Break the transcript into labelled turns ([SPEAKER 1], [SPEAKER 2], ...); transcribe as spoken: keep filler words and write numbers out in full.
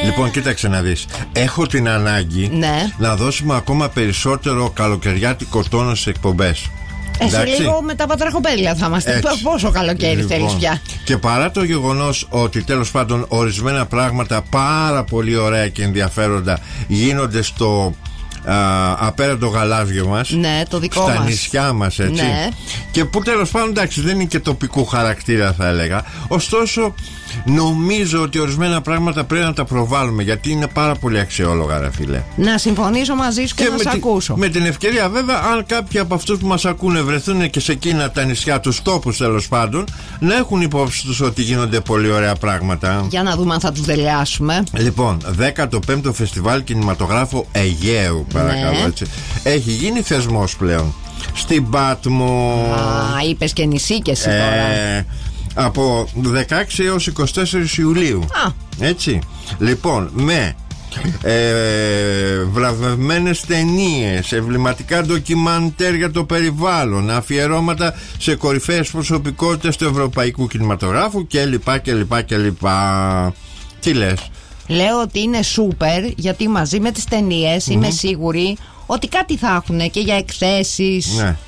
[SPEAKER 1] Λοιπόν, κοίταξε να δεις. Έχω την ανάγκη
[SPEAKER 2] ναι.
[SPEAKER 1] να δώσουμε ακόμα περισσότερο καλοκαιριάτικο τόνο στις εκπομπές.
[SPEAKER 2] Σε λίγο με τα πατραχοπέλια θα είμαστε. Έτσι. Πόσο καλοκαίρι λοιπόν, θέλεις πια.
[SPEAKER 1] Και παρά το γεγονός ότι τέλος πάντων ορισμένα πράγματα πάρα πολύ ωραία και ενδιαφέροντα γίνονται στο α, απέραντο γαλάζιο μας,
[SPEAKER 2] ναι, το δικό
[SPEAKER 1] στα
[SPEAKER 2] μας.
[SPEAKER 1] νησιά μας, έτσι.
[SPEAKER 2] Ναι.
[SPEAKER 1] Και που τέλος πάντων εντάξει δεν είναι και τοπικού χαρακτήρα, θα έλεγα. Ωστόσο νομίζω ότι ορισμένα πράγματα πρέπει να τα προβάλλουμε, γιατί είναι πάρα πολύ αξιόλογα, ρε φίλε.
[SPEAKER 2] Να συμφωνήσω μαζί σου και, και να σε
[SPEAKER 1] τη,
[SPEAKER 2] ακούσω.
[SPEAKER 1] Με την ευκαιρία βέβαια, αν κάποιοι από αυτούς που μας ακούνε βρεθούν και σε εκείνα τα νησιά, τους τόπους τέλος πάντων, να έχουν υπόψη τους ότι γίνονται πολύ ωραία πράγματα.
[SPEAKER 2] Για να δούμε αν θα τους δελειάσουμε.
[SPEAKER 1] Λοιπόν, δέκατο πέμπτο Φεστιβάλ Κινηματογράφου Αιγαίου, παρακαλώ, ναι. Έτσι. Έχει γίνει θεσμός πλέον στην Πάτμο.
[SPEAKER 2] Α, είπες και νησί και εσύ
[SPEAKER 1] ε,
[SPEAKER 2] τώρα.
[SPEAKER 1] Από δεκαέξι έως είκοσι τέσσερις Ιουλίου.
[SPEAKER 2] Α.
[SPEAKER 1] Έτσι. Λοιπόν, με ε, βραβευμένες ταινίες, εμβληματικά ντοκιμαντέρ για το περιβάλλον, αφιερώματα σε κορυφαίες προσωπικότητες του ευρωπαϊκού κινηματογράφου κλπ κλπ κλπ. Τι λες?
[SPEAKER 2] Λέω ότι είναι σούπερ, γιατί μαζί με τις ταινίες mm-hmm. είμαι σίγουρη ότι κάτι θα έχουν και για εκθέσεις,
[SPEAKER 1] ναι.